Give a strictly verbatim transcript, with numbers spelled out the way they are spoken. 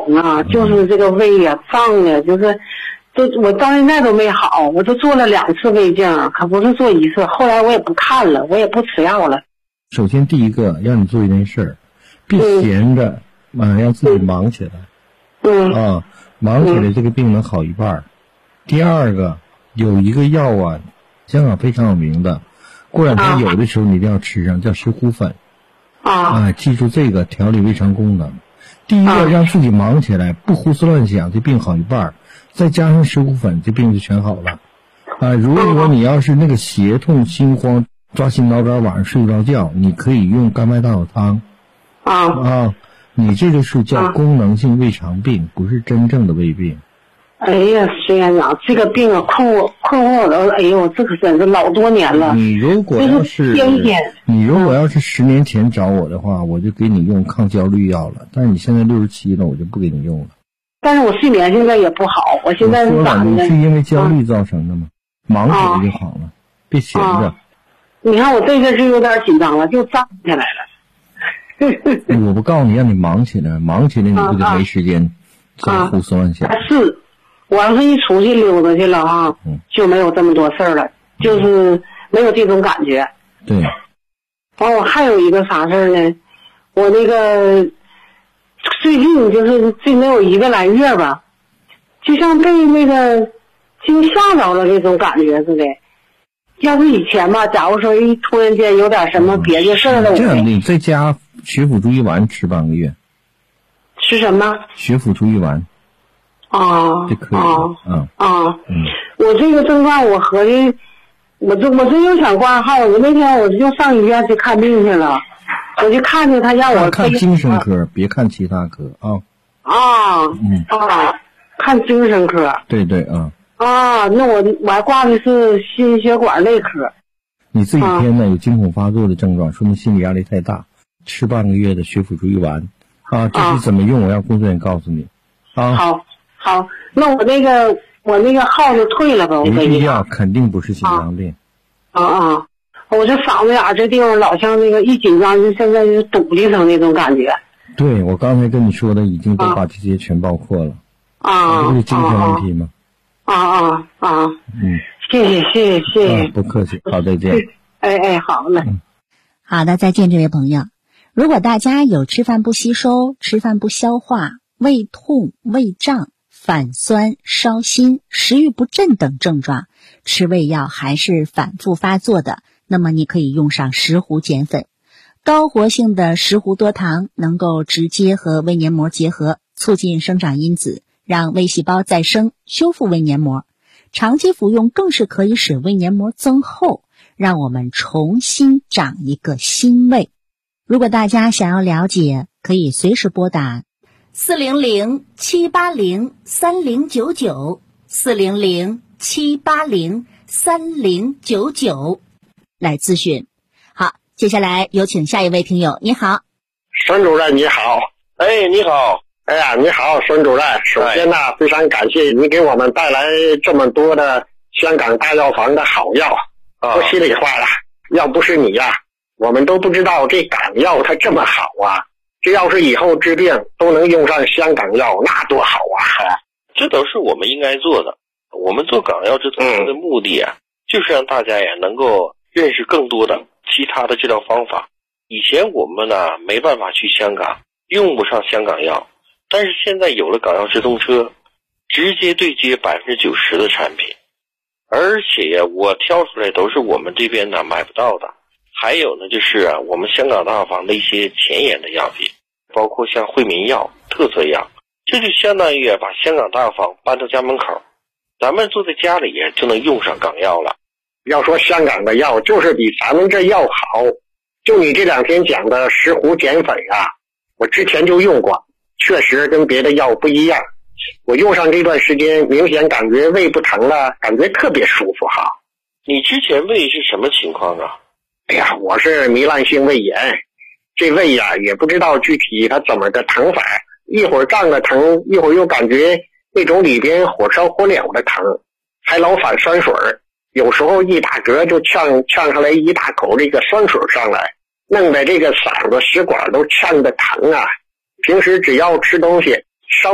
肿啊，就是这个胃呀、啊、胀的，就是都我到现在都没好，我都做了两次胃镜，可不是做一次。后来我也不看了，我也不吃药了。 首先第一个让你做一件事儿，别闲着，嗯、让自己忙起来。 嗯啊，忙起来这个病能好一半。嗯、第二个有一个药啊，香港非常有名的，过两天有的时候你一定要吃上，叫石斛粉。 啊， 啊，记住这个调理胃肠功能。第一个让自己忙起来，不胡思乱想，这病好一半，再加上石斛粉，这病就全好了。啊，如果你要是那个胁痛、心慌、抓心挠肝，晚上睡不着觉，你可以用甘麦大枣汤。 啊啊，你这个是叫功能性胃肠病，不是真正的胃病。 哎呀，孙院长，这个病啊困惑困惑我了，哎呦，这个真是老多年了。 你如果要是你如果要是十年前找我的话，我就给你用抗焦虑药了。但是你现在六十七了，我就不给你用了。 但是我睡眠现在也不好，我现在是咋的？ 你是因为焦虑造成的吗？忙起来就好了，别闲着。 你看我这个是有点紧张了，就站起来了。 我不告诉你让你忙起来，忙起来你不就没时间再胡思乱想？ 是。我要是一出去溜达去了啊，嗯、就没有这么多事儿了，就是没有这种感觉。 对。 完，我还有一个啥事儿呢？我那个最近就是最没有一个来月吧，就像被那个惊吓着了那种感觉似的。要是以前吧，假如说一突然间有点什么别的事儿了， 这样你在家血府注意丸吃半个月。 吃什么？ 血府注意丸。 啊， 这可以， 嗯啊，嗯，我这个症状，我合计，我这我这又想挂号，我那天我就上医院去看病去了，我就看见他让我看精神科，别看其他科啊。 啊，嗯啊，看精神科。 对对啊。 啊，那我我还挂的是心血管内科。 你这几天呢有惊恐发作的症状，说明心理压力太大，吃半个月的血府注意丸啊，这是怎么用？我让工作人员告诉你啊。 好。好，那我那个我那个号就退了吧，我没必要，肯定不是心脏病。 啊啊！我这嗓子眼这地方老像那个一紧张就现在就堵里头那种感觉。 对，我刚才跟你说的已经都把这些全包括了。 啊， 这是精神问题吗？ 啊啊啊！ 嗯， 谢谢谢谢谢谢、 啊，不客气，好，再见。 哎哎，好嘞、嗯。 好的，再见，这位朋友。如果大家有吃饭不吸收、吃饭不消化、胃痛、胃胀、反酸、烧心、食欲不振等症状，吃胃药还是反复发作的，那么你可以用上石斛碱粉。高活性的石斛多糖能够直接和胃黏膜结合，促进生长因子，让胃细胞再生，修复胃黏膜。长期服用更是可以使胃黏膜增厚，让我们重新长一个新胃。如果大家想要了解，可以随时拨打四零零七八零三零九九，四零零七八零三零九九来咨询。好，接下来有请下一位听友。你好， 孙主任你好。 哎，你好。 哎呀，你好，孙主任。首先呢，非常感谢你给我们带来这么多的香港大药房的好药。说心里话了，要不是你呀、啊，我们都不知道这港药它这么好啊。这要是以后治病都能用上香港药，那多好啊！ 这都是我们应该做的。我们做港药治痛的目的啊、嗯，就是让大家呀能够认识更多的其他的治疗方法。以前我们呢没办法去香港，用不上香港药，但是现在有了港药直通车，直接对接百分之九十的产品，而且呀，我挑出来都是我们这边呢买不到的。还有呢，就是啊，我们香港大药房的一些前沿的药品，包括像惠民药、特色药，这就相当于把香港大药房搬到家门口，咱们坐在家里就能用上港药了。 要说香港的药就是比咱们这药好，就你这两天讲的石斛碱粉啊，我之前就用过，确实跟别的药不一样。我用上这段时间，明显感觉胃不疼了，感觉特别舒服哈。 你之前胃是什么情况啊？ 哎呀，我是糜烂性胃炎，这胃呀也不知道具体它怎么个疼法，一会儿胀着疼，一会儿又感觉那种里边火烧火燎的疼，还老反酸水，有时候一打嗝就呛呛下来一大口这个酸水上来，弄得这个嗓子食管都呛得疼啊。平时只要吃东西，